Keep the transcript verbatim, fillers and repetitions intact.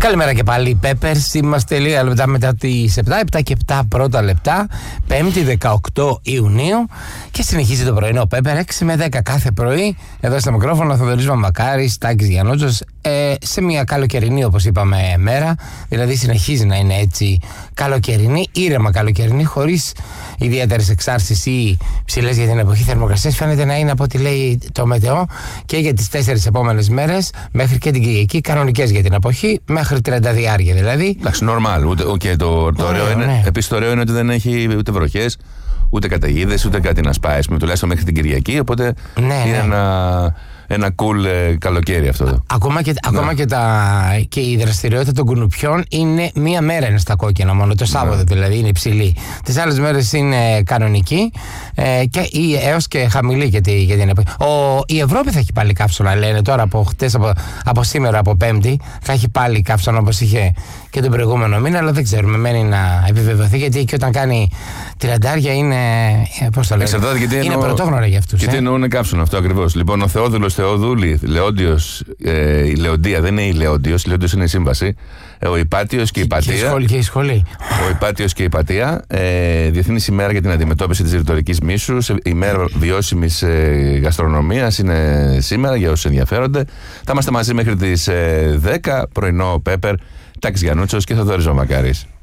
Καλημέρα και πάλι, Peppers. Είμαστε λίγα λεπτά μετά τις επτά, επτά και επτά πρώτα λεπτά, Πέμπτη δεκαοκτώ Ιουνίου, και συνεχίζει το πρωινό Pepper έξι με δέκα κάθε πρωί. Εδώ στο μικρόφωνο Θοδωρής Βαμβακάρης, Τάκης Γιαννότσος, ε, σε μια καλοκαιρινή, όπως είπαμε, μέρα. Δηλαδή συνεχίζει να είναι έτσι καλοκαιρινή, ήρεμα καλοκαιρινή, χωρίς ιδιαίτερες εξάρσεις ή ψηλές για την εποχή θερμοκρασίας. Φαίνεται να είναι, από ό,τι λέει το μετεό, και για τις τέσσερις επόμενες μέρες μέχρι και την Κυριακή, κανονικές για την εποχή, μέχρι τριάντα διάρκεια δηλαδή. Εντάξει, normal. Ούτε, και το, το ωραίο είναι, ναι. Επίσης το ωραίο είναι ότι δεν έχει ούτε βροχές, ούτε καταιγίδες, ούτε κάτι να σπάει, τουλάχιστον μέχρι την Κυριακή. Οπότε ναι, είναι ναι. ένα, ένα cool ε, καλοκαίρι αυτό. Α, ακόμα και, ναι. ακόμα και, τα, και η δραστηριότητα των κουνουπιών είναι μία μέρα είναι στα κόκκινα μόνο, το Σάββατο, ναι. Δηλαδή είναι υψηλή. Τις άλλες μέρες είναι κανονική ε, και ή έως και χαμηλή για, τη, για την εποχή. Ο, η Ευρώπη θα έχει πάλι καύσωνα, λένε τώρα από χτες, από, από σήμερα, από Πέμπτη. Θα έχει πάλι καύσωνα όπως είχε και τον προηγούμενο μήνα, αλλά δεν ξέρουμε, μένει να επιβεβαιωθεί, γιατί και όταν κάνει τριαντάρια είναι. Πώς το λένε, είναι εννοώ, πρωτόγνωρα για αυτούς. Και τι ε? εννοούν καύσωνα, αυτό ακριβώς. Λοιπόν, ο Θεόδουλος Θεοδούλη, Λεόντιος, ε, η Λεοντία δεν είναι η Λεόντιος, η Λεόντιος είναι η σύμβαση. Ε, ο Υπάτιος και η Πατία. Και η σχολή, και η σχολή. Ο Υπάτιος και η Πατία. Ε, Διεθνής ημέρα για την αντιμετώπιση της ρητορικής μίσους. Ημέρα βιώσιμης ε, γαστρονομίας είναι σήμερα, για όσους ενδιαφέρονται. Θα είμαστε μαζί μέχρι τις ε, δέκα, πρωινό Pepper, Τάκης Γιαννούτσος και Θοδωρής Βαμβακάρης.